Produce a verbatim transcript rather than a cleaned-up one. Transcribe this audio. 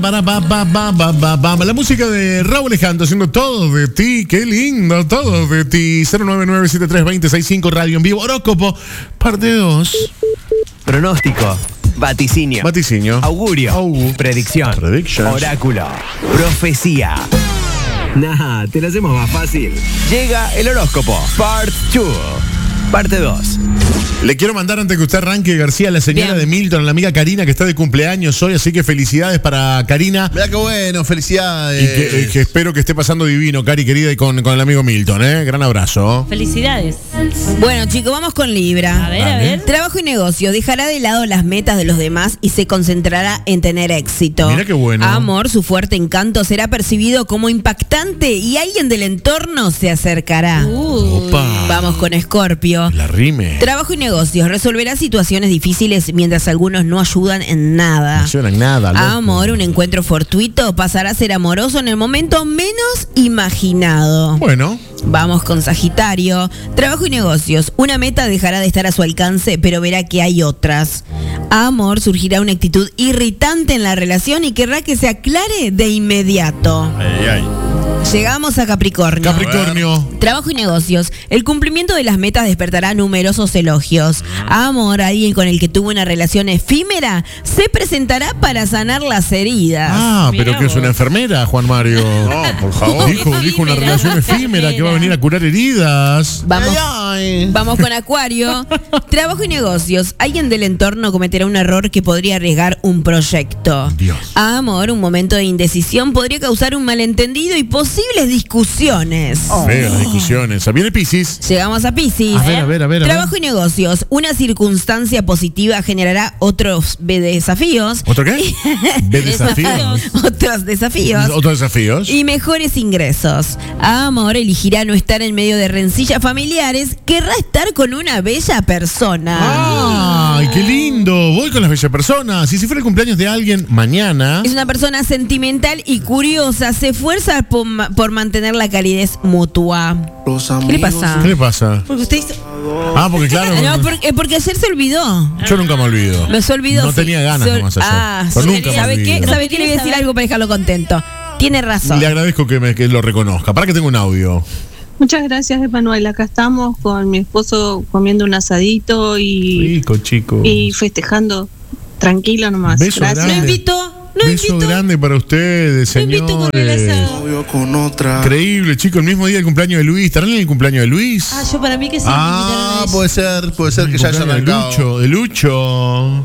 Para, ba, ba, ba, ba, ba, ba. La música de Raúl Alejandro haciendo todo de ti, qué lindo, todo de ti. cero nueve nueve siete tres dos cero seis cinco Radio en vivo. Horóscopo, parte dos. Pronóstico, vaticinio, Vaticinio, augurio, Augu. predicción, Predictions. oráculo, profecía. Nah, te lo hacemos más fácil. Llega el horóscopo, part dos, parte dos. Le quiero mandar antes que usted arranque, García, a la señora Bien. de Milton, a la amiga Karina, que está de cumpleaños hoy, así que felicidades para Karina. Mirá qué bueno, felicidades. Y que, eh, que espero que esté pasando divino, Cari, querida, y con, con el amigo Milton, ¿eh? Gran abrazo. Felicidades. Bueno, chicos, vamos con Libra. A ver, a Dale. ver. Trabajo y negocio. Dejará de lado las metas de los demás y se concentrará en tener éxito. Mira qué bueno. Amor, su fuerte encanto será percibido como impactante y alguien del entorno se acercará. Uh, Opa. Vamos con Escorpio. La rime. Trabajo y negocios. Resolverá situaciones difíciles mientras algunos no ayudan en nada. No suena nada, loco. Amor, un encuentro fortuito pasará a ser amoroso en el momento menos imaginado. Bueno, Vamos con Sagitario. Trabajo y negocios. Una meta dejará de estar a su alcance, pero verá que hay otras. Amor, surgirá una actitud irritante en la relación y querrá que se aclare de inmediato. ay, ay. Llegamos a Capricornio. Capricornio. Trabajo y negocios. El cumplimiento de las metas despertará numerosos elogios. Amor, alguien con el que tuvo una relación efímera se presentará para sanar las heridas. Ah, pero Mirá que es vos. una enfermera, Juan Mario. No, por favor. Dijo, dijo una Efímera. relación efímera que va a venir a curar heridas. Vamos. Ay, ay. Vamos con Acuario. Trabajo y negocios. Alguien del entorno cometerá un error que podría arriesgar un proyecto. Dios. Amor, un momento de indecisión podría causar un malentendido y posibles discusiones. Feo las discusiones. Viene Piscis. Llegamos a Piscis. A ver, a ver, a ver. a ver. Trabajo y negocios. Una circunstancia positiva generará otros be- desafíos. ¿Otro qué? Ve desafíos. Otros desafíos. ¿Otros desafíos? Y mejores ingresos. Amor, elegirá no estar en medio de rencillas familiares. Querrá estar con una bella persona. ¡Ay, qué lindo! Voy con las bellas personas. Y si fuera el cumpleaños de alguien mañana. Es una persona sentimental y curiosa. Se esfuerza por, ma- por mantener la calidez mutua. ¿Qué le pasa? ¿Qué le pasa? Porque usted hizo- Ah, porque claro. No, porque, porque ayer se olvidó. Yo nunca me olvido. Me se olvidó. No sí. tenía ganas Se ol- nomás ayer. Ah, Pero sí. nunca me ¿Sabe olvido. qué? ¿Sabe qué? Le voy a decir algo para dejarlo contento. Tiene razón. Le agradezco que, me, que lo reconozca. Para que tengo un audio. Muchas gracias, Emanuel. Acá estamos con mi esposo comiendo un asadito y, Rico, chico. y festejando tranquilo nomás. Beso gracias. No grande. invito. No Beso invito. grande para ustedes, No invito con el señores. asado. Con otra. Increíble, chicos. El mismo día del cumpleaños de Luis. ¿Estarán en el cumpleaños de Luis? Ah, yo para mí que sí. Ah, puede ser, puede ser que ya haya Cumpleaños de arrancado. Lucho, de Lucho.